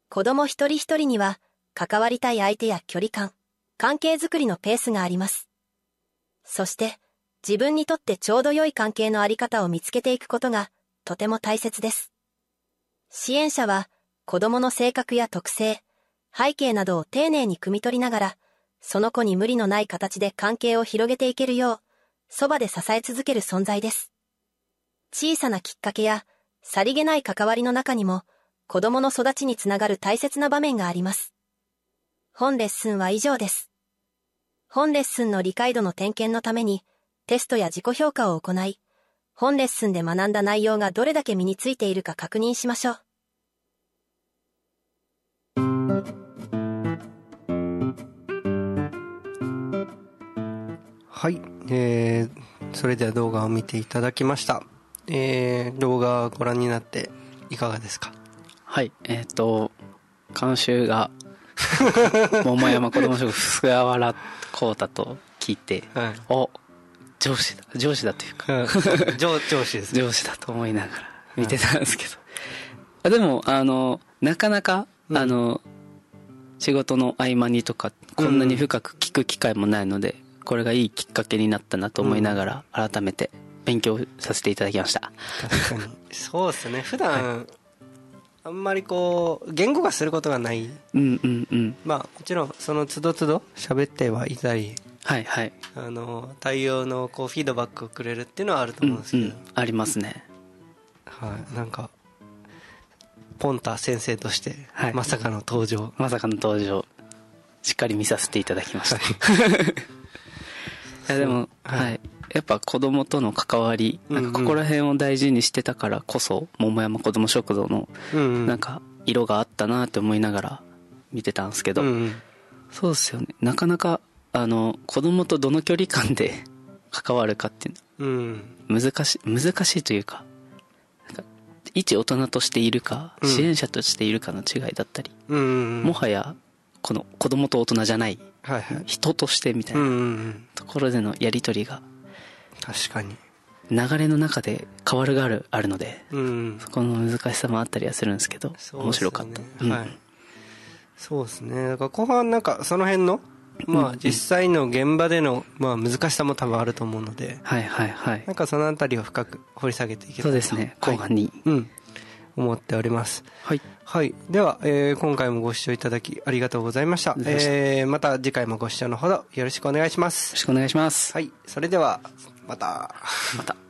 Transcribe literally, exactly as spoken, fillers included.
子供一人一人には関わりたい相手や距離感、関係づくりのペースがあります。そして自分にとってちょうど良い関係のあり方を見つけていくことがとても大切です。支援者は子供の性格や特性、背景などを丁寧に汲み取りながら、その子に無理のない形で関係を広げていけるよう、そばで支え続ける存在です。小さなきっかけやさりげない関わりの中にも、子供の育ちにつながる大切な場面があります。本レッスンは以上です。本レッスンの理解度の点検のために、テストや自己評価を行い、本レッスンで学んだ内容がどれだけ身についているか確認しましょう。 はい、えー、それでは動画を見ていただきました。えー、動画をご覧になっていかがですか？ はい、えっ、ー、と監修が桃山子ども食菅原浩太と聞いて、はい、お上司だ上司だというか、 うん、上, 上司です、 ね、上司だと思いながら見てたんですけど、うん、でもあのなかなか、うん、あの仕事の合間にとかこんなに深く聞く機会もないので、うん、これがいいきっかけになったなと思いながら、うん、改めて勉強させていただきました。 確かにそうですね。普段、はい、あんまりこう言語化することがない、 うんうんうん、 まあもちろんその都度都度喋ってはいたり、 はいはい、 あの対応のこうフィードバックをくれるっていうのはあると思うんですけど、うんうん、 ありますね。 はい、なんかポンタ先生として、はい、まさかの登場まさかの登場しっかり見させていただきました、はい、いやでも、はいはい、やっぱ子供との関わり、なんかここら辺を大事にしてたからこそ、桃山子ども食堂のなんか色があったなって思いながら見てたんですけど、うんうん、そうですよね。なかなかあの子供とどの距離感で関わるかっていうの難しい難しいというか、なんか一大人としているか支援者としているかの違いだったり、うん、もはやこの子供と大人じゃない、はいはい、人としてみたいなところでのやり取りが確かに流れの中で変わるがあるあるので、うん、そこの難しさもあったりはするんですけど、ね、面白かった、うん、はい、 そうですね。だから後半なんかその辺のまあ実際の現場でのまあ難しさも多分あると思うので、 はいはいはい、 なんかそのあたりを深く掘り下げていけたらと、 そうですね、後半に、 はい、うん、思っております。はい、はい、では、えー、今回もご視聴いただきありがとうございました。えー、また次回もご視聴のほどよろしくお願いします。 よろしくお願いします。 はい、それではまたまた。